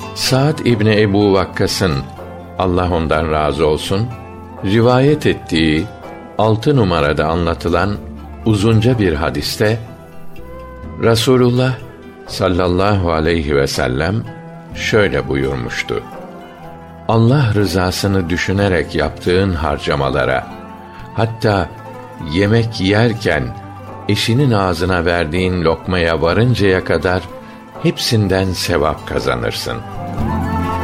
Sa'd İbni Ebu Vakkas'ın, Allah ondan razı olsun, rivayet ettiği 6 numarada anlatılan uzunca bir hadiste Resulullah sallallahu aleyhi ve sellem şöyle buyurmuştu: Allah rızasını düşünerek yaptığın harcamalara, hatta yemek yerken eşinin ağzına verdiğin lokmaya varıncaya kadar hepsinden sevap kazanırsın.